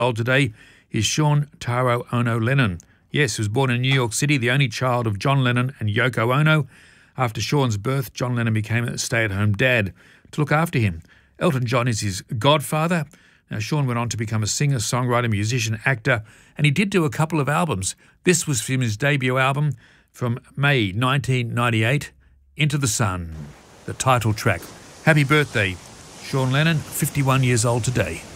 old today is Sean Taro Ono Lennon. Yes, he was born in New York City, the only child of John Lennon and Yoko Ono. After Sean's birth, John Lennon became a stay-at-home dad to look after him. Elton John is his godfather. Now, Sean went on to become a singer, songwriter, musician, actor, and he did do a couple of albums. This was from his debut album from May 1998, Into the Sun, the title track. Happy birthday, Sean Lennon, 51 years old today.